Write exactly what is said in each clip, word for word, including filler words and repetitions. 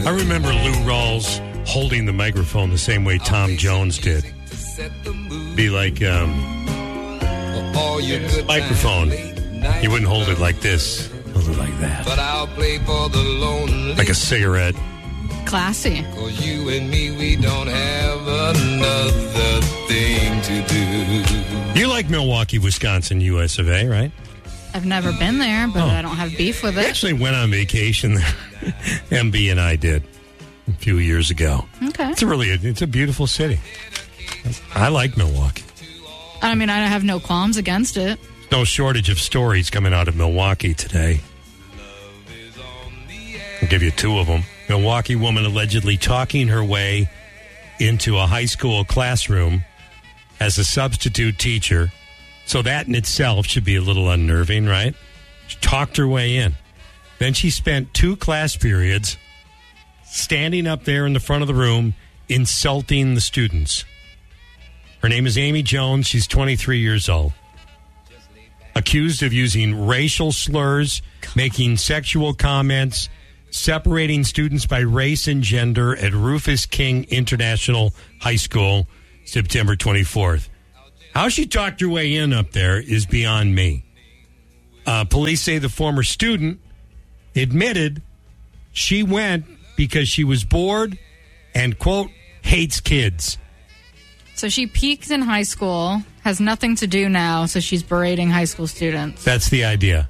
I remember Lou Rawls holding the microphone the same way Tom Jones did. Be like, um, microphone. He wouldn't hold it like this. Hold it like that. But I'll play for the lonely. Like a cigarette. Classy. Cause you and me, we don't have another thing to do. You like Milwaukee, Wisconsin, U S of A, right? I've never been there, but Oh. I don't have beef with We it. actually went on vacation there. M B and I did a few years ago. Okay. It's a really, it's a beautiful city. I like Milwaukee. I mean, I have no qualms against it. No shortage of stories coming out of Milwaukee today. I'll give you two of them. Milwaukee woman allegedly talking her way into a high school classroom as a substitute teacher. So that in itself should be a little unnerving, right? She talked her way in. Then she spent two class periods standing up there in the front of the room insulting the students. Her name is Amy Jones. She's twenty-three years old. Accused of using racial slurs, making sexual comments, separating students by race and gender at Rufus King International High School, September twenty-fourth. How she talked her way in up there is beyond me. Uh, police say the former student admitted she went because she was bored and, quote, hates kids. So she peaked in high school, has nothing to do now, so she's berating high school students. That's the idea.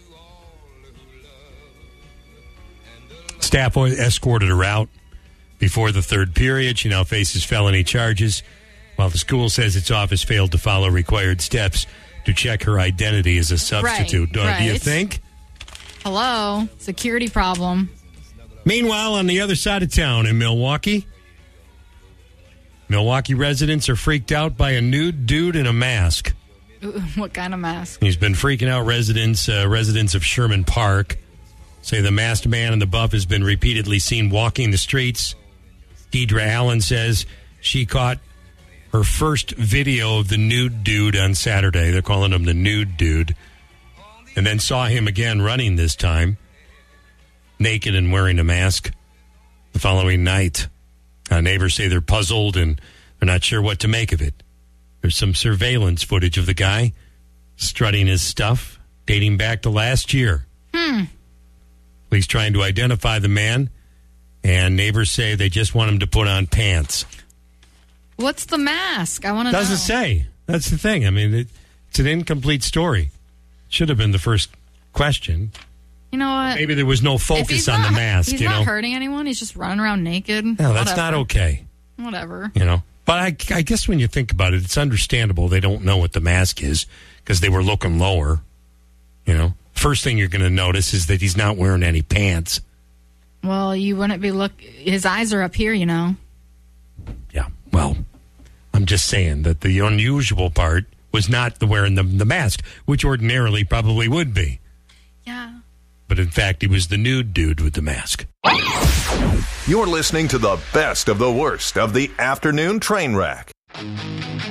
Staff escorted her out before the third period. She now faces felony charges, while the school says its office failed to follow required steps to check her identity as a substitute. Right, Uh, Do you right. think? Hello? Security problem. Meanwhile, on the other side of town in Milwaukee, Milwaukee residents are freaked out by a nude dude in a mask. Ooh, what kind of mask? He's been freaking out residents, uh, residents of Sherman Park. Say the masked man in the buff has been repeatedly seen walking the streets. Deidre Allen says she caught her first video of the nude dude on Saturday. They're calling him the nude dude. And then saw him again running this time, naked and wearing a mask, the following night. Uh, neighbors say they're puzzled and they're not sure what to make of it. There's some surveillance footage of the guy strutting his stuff, dating back to last year. Hmm. Police trying to identify the man, and neighbors say they just want him to put on pants. What's the mask? I want to know. Doesn't say. That's the thing. I mean, it, it's an incomplete story. Should have been the first question. You know what? Maybe there was no If focus he's on not- the mask. He's you not know, hurting anyone. He's just running around naked. no, that's Whatever. not okay. Whatever. You know, but I, I guess when you think about it, it's understandable they don't know what the mask is because they were looking lower. You know, first thing you're going to notice is that he's not wearing any pants. Well, you wouldn't be look. His eyes are up here, you know. Yeah, well, I'm just saying that the unusual part was not the wearing the, the mask, which ordinarily probably would be. Yeah. But in fact, he was the nude dude with the mask. You're listening to the best of the worst of the afternoon train wreck.